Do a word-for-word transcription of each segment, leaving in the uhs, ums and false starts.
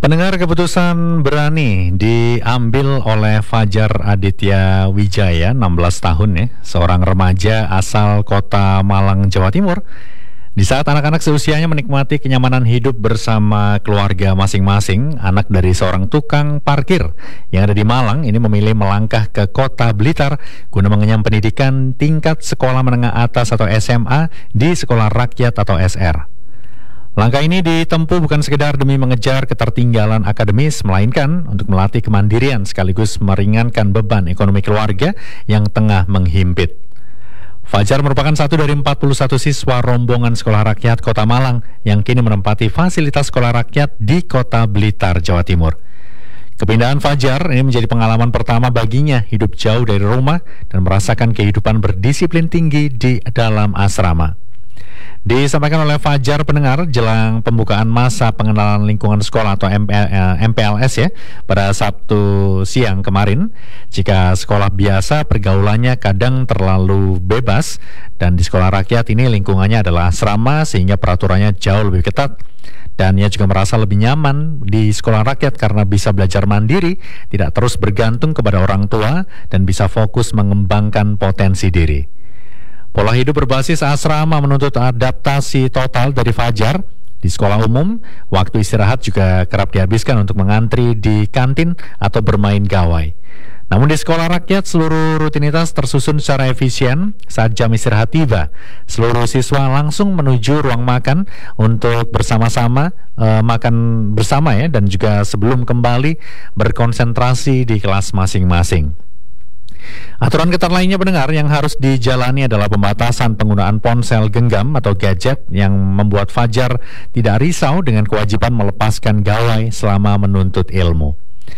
Pendengar, keputusan berani diambil oleh Fajar Aditya Wijaya, enam belas tahun ya, seorang remaja asal kota Malang, Jawa Timur. Di saat anak-anak seusianya menikmati kenyamanan hidup bersama keluarga masing-masing, anak dari seorang tukang parkir yang ada di Malang ini memilih melangkah ke kota Blitar guna mengenyam pendidikan tingkat sekolah menengah atas atau S M A di Sekolah Rakyat atau S R. Langkah ini ditempuh bukan sekedar demi mengejar ketertinggalan akademis, melainkan untuk melatih kemandirian sekaligus meringankan beban ekonomi keluarga yang tengah menghimpit. Fajar merupakan satu dari empat puluh satu siswa rombongan Sekolah Rakyat Kota Malang yang kini menempati fasilitas sekolah rakyat di Kota Blitar, Jawa Timur. Kepindahan Fajar ini menjadi pengalaman pertama baginya hidup jauh dari rumah dan merasakan kehidupan berdisiplin tinggi di dalam asrama. Disampaikan oleh Fajar pendengar jelang pembukaan masa pengenalan lingkungan sekolah atau M P L S ya pada Sabtu siang kemarin. Jika sekolah biasa pergaulannya kadang terlalu bebas, dan di sekolah rakyat ini lingkungannya adalah asrama sehingga peraturannya jauh lebih ketat. Dan ia juga merasa lebih nyaman di sekolah rakyat karena bisa belajar mandiri, tidak terus bergantung kepada orang tua, dan bisa fokus mengembangkan potensi diri. Pola hidup berbasis asrama menuntut adaptasi total dari Fajar. Di sekolah umum, waktu istirahat juga kerap dihabiskan untuk mengantri di kantin atau bermain gawai. Namun di sekolah rakyat, seluruh rutinitas tersusun secara efisien. Saat jam istirahat tiba, seluruh siswa langsung menuju ruang makan untuk bersama-sama eh, makan bersama ya, dan juga sebelum kembali berkonsentrasi di kelas masing-masing. Aturan ketat lainnya pendengar yang harus dijalani adalah pembatasan penggunaan ponsel genggam atau gadget yang membuat Fajar tidak risau dengan kewajiban melepaskan gawai selama menuntut ilmu.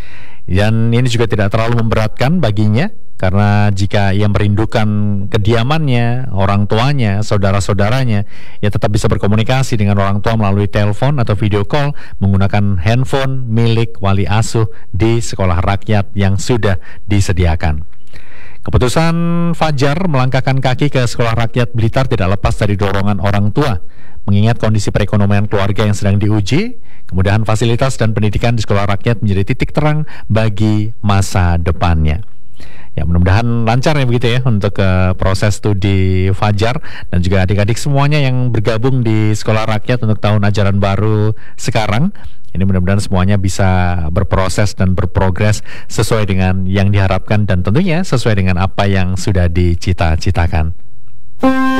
Dan ini juga tidak terlalu memberatkan baginya karena jika ia merindukan kediamannya, orang tuanya, saudara-saudaranya, ia tetap bisa berkomunikasi dengan orang tua melalui telepon atau video call menggunakan handphone milik wali asuh di sekolah rakyat yang sudah disediakan. Keputusan Fajar melangkahkan kaki ke Sekolah Rakyat Blitar tidak lepas dari dorongan orang tua. Mengingat kondisi perekonomian keluarga yang sedang diuji, kemudahan fasilitas dan pendidikan di Sekolah Rakyat menjadi titik terang bagi masa depannya. Ya, mudah-mudahan lancar ya begitu ya untuk uh, proses studi Fajar dan juga adik-adik semuanya yang bergabung di Sekolah Rakyat untuk tahun ajaran baru sekarang. Ini mudah-mudahan semuanya bisa berproses dan berprogres sesuai dengan yang diharapkan dan tentunya sesuai dengan apa yang sudah dicita-citakan.